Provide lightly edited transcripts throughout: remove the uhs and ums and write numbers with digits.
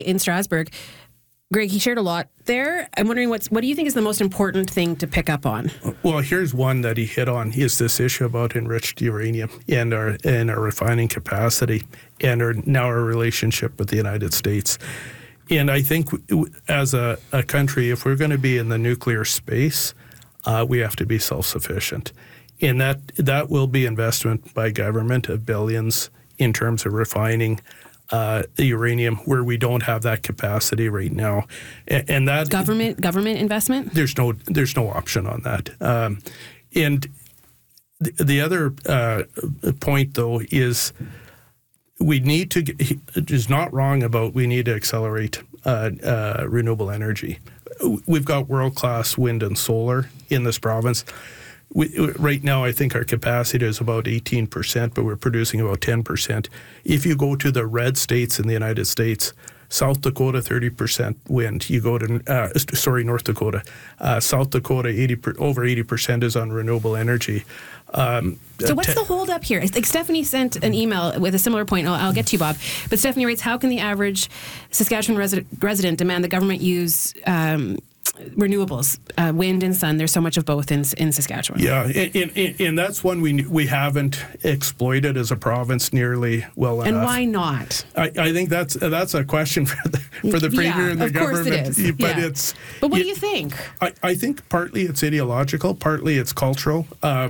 in Strasbourg. Greg, he shared a lot there. I'm wondering what do you think is the most important thing to pick up on? Well, here's one that he hit on is this issue about enriched uranium and our refining capacity and our relationship with the United States. And I think as a country, if we're going to be in the nuclear space, we have to be self-sufficient. And that will be investment by government of billions in terms of refining the uranium where we don't have that capacity right now, and that government investment. There's no option on that. And the other point though is we need to. Is not wrong about we need to accelerate renewable energy. We've got world-class wind and solar in this province. Right now, I think our capacity is about 18%, but we're producing about 10%. If you go to the red states in the United States, South Dakota, 30% wind. You go to, North Dakota. South Dakota, over 80% is on renewable energy. So what's the holdup here? Like Stephanie sent an email with a similar point. I'll get to you, Bob. But Stephanie writes, how can the average Saskatchewan resident demand the government use renewables, wind and sun? There's so much of both in Saskatchewan. Yeah, and that's one we haven't exploited as a province nearly well enough. And why not? I think that's a question for the Premier and the government. Of course it is. But what do you think? I think partly it's ideological, partly it's cultural.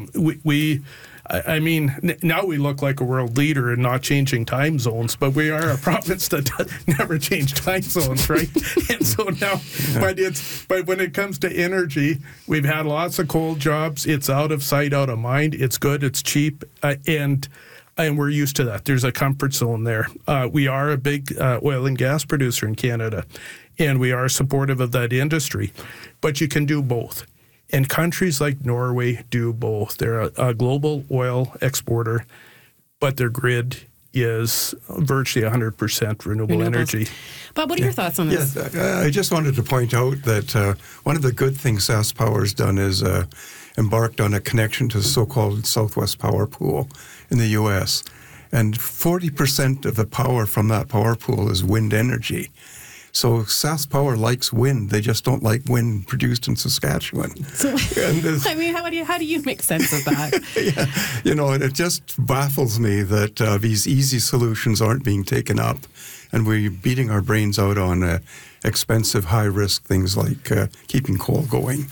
I mean, now we look like a world leader in not changing time zones, but we are a province that never changed time zones, right? And so now, but when it comes to energy, we've had lots of coal jobs. It's out of sight, out of mind. It's good, it's cheap, and we're used to that. There's a comfort zone there. We are a big oil and gas producer in Canada, and we are supportive of that industry, but you can do both. And countries like Norway do both. They're a global oil exporter, but their grid is virtually 100% renewable energy. Bob, what are your thoughts on this? I just wanted to point out that one of the good things SaskPower has done is embarked on a connection to the so-called Southwest Power Pool in the U.S. And 40% of the power from that power pool is wind energy. So SaskPower likes wind. They just don't like wind produced in Saskatchewan. So, I mean, how do you make sense of that? And it just baffles me that these easy solutions aren't being taken up, and we're beating our brains out on expensive, high-risk things like keeping coal going.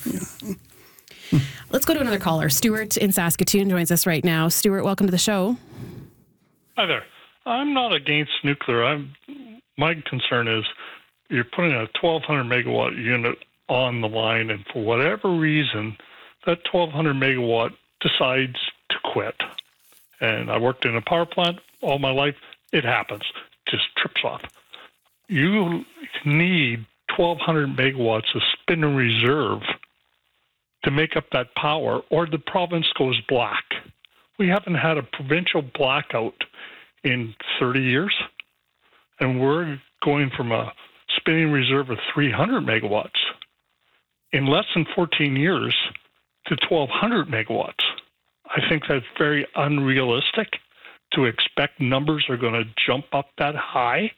Let's go to another caller. Stuart in Saskatoon joins us right now. Stuart, welcome to the show. Hi there. I'm not against nuclear. My concern is you're putting a 1,200 megawatt unit on the line, and for whatever reason, that 1,200 megawatt decides to quit. And I worked in a power plant all my life. It happens. Just trips off. You need 1,200 megawatts of spinning reserve to make up that power, or the province goes black. We haven't had a provincial blackout in 30 years, and we're going from a spinning reserve of 300 megawatts in less than 14 years to 1,200 megawatts. I think that's very unrealistic to expect numbers are going to jump up that high,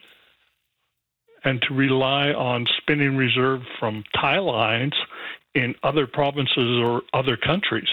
and to rely on spinning reserve from tie lines in other provinces or other countries.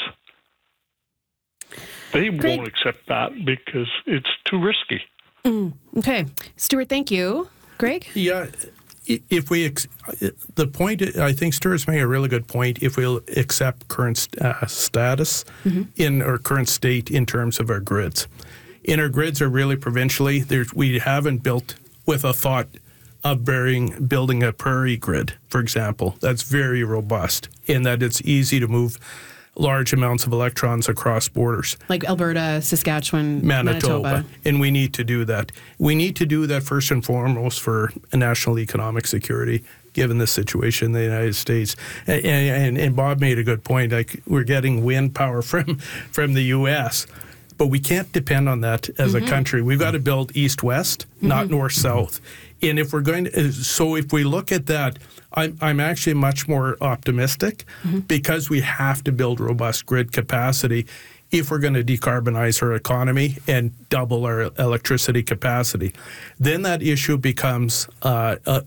They won't accept that because it's too risky. Okay. Stuart, thank you. Greg? Yeah. If we, the point, I think Stuart's making a really good point. If we'll accept current status in our current state in terms of our grids. And our grids are really provincially, we haven't built with a thought of building a prairie grid, for example. That's very robust in that it's easy to move large amounts of electrons across borders. Like Alberta, Saskatchewan, Manitoba. And we need to do that. We need to do that first and foremost for national economic security, given the situation in the United States. And Bob made a good point. Like, we're getting wind power from the U.S., but we can't depend on that as a country. We've got to build east-west, not north-south. And if we're going to, so if we look at that, I'm actually much more optimistic because we have to build robust grid capacity. if we're going to decarbonize our economy and double our electricity capacity. Then that issue becomes